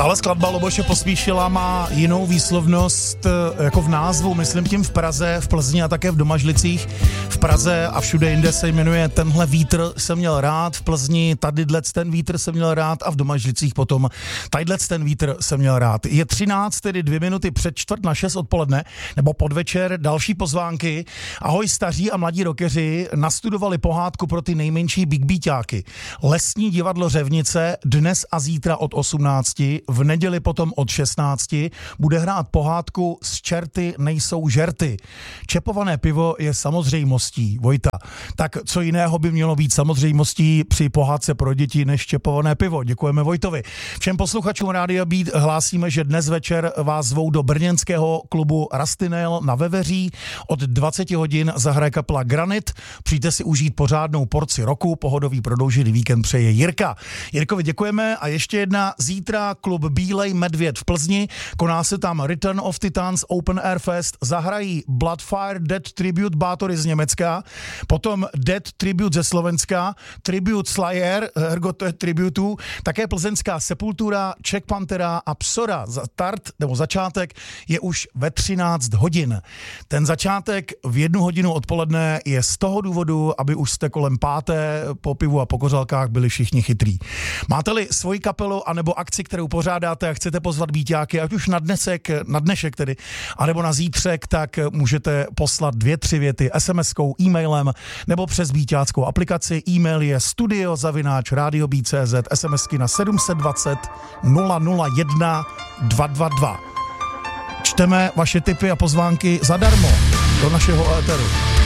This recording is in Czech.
Tahle skladba Luboše Pospíšila má jinou výslovnost jako v názvu, myslím tím v Praze, v Plzni a také v Domažlicích. V Praze a všude jinde se jmenuje Tenhle vítr jsem měl rád, v Plzni tadyhlec ten vítr jsem měl rád a v Domažlicích potom tadyhlec ten vítr jsem měl rád. Je 13, tedy 2 minuty před 5:45 odpoledne, nebo podvečer, další pozvánky. Ahoj staří a mladí rockeři, nastudovali pohádku pro ty nejmenší big beatáky. Lesní divadlo Řevnice dnes a zítra od 18, v neděli potom od 16 bude hrát pohádku Z čerty nejsou žerty. Čepované pivo je samozřejmostí, Vojta. Tak co jiného by mělo být samozřejmostí při pohádce pro děti než čepované pivo? Děkujeme Vojtovi. Všem posluchačům Rádia Beat hlásíme, že dnes večer vás zvou do brněnského klubu Rastinel na Veveří. Od 20 hodin zahraje kapela Granit. Přijďte si užít pořádnou porci roku, pohodový prodloužený víkend přeje Jirka. Jirkovi děkujeme a ještě jedna zítra klub Bílej medvěd v Plzni. Koná se tam Return of Titans Open Air Fest. Zahrají Bloodfire Dead Tribute Bátory z Německa, potom Dead Tribute ze Slovenska, Tribute Slayer, ergo to je tributu, také plzeňská Sepultura, Czech Panthera a Psora. Začátek je už ve 13 hodin. Ten začátek v 1 hodinu odpoledne je z toho důvodu, aby už jste kolem 5. po pivu a po kořalkách byli všichni chytrý. Máte-li svoji kapelu anebo akci, kterou pořádáte a chcete pozvat býťáky, ať už na dnešek tedy, anebo na zítřek, tak můžete poslat 2-3 věty SMS-kou, e-mailem nebo přes býťáckou aplikaci. E-mail je studio@radiobeat.cz, SMSky na 720 001 222. Čteme vaše tipy a pozvánky zadarmo do našeho éteru.